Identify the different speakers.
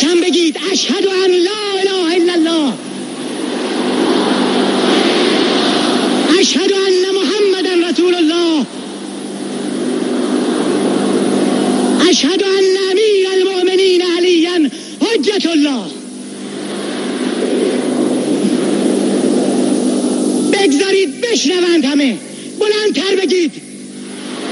Speaker 1: هم بگید اشهد ان لا اله الا الله، اشهد ان محمدا رسول الله، اشهد ان امیر المؤمنین علی حجت الله. بگذارید بشنوند، همه بلندتر بگید